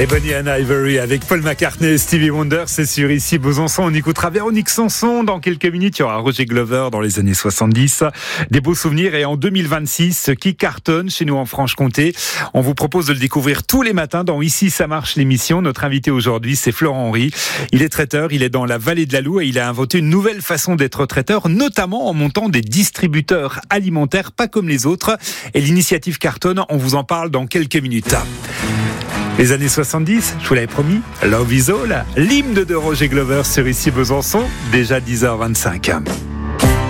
Ebony and Ivory avec Paul McCartney et Stevie Wonder, c'est sur Ici Besançon. On écoutera Véronique Sanson dans quelques minutes. Il y aura Roger Glover dans les années 70. Des beaux souvenirs. Et en 2026, ce qui cartonne chez nous en Franche-Comté, on vous propose de le découvrir tous les matins dans Ici ça marche l'émission. Notre invité aujourd'hui, c'est Florent Henry. Il est traiteur, il est dans la vallée de la Loue et il a inventé une nouvelle façon d'être traiteur, notamment en montant des distributeurs alimentaires pas comme les autres. Et l'initiative cartonne, on vous en parle dans quelques minutes. Les années 70, je vous l'avais promis, Love is All, l'hymne de Roger Glover sur Ici Besançon, déjà 10h25.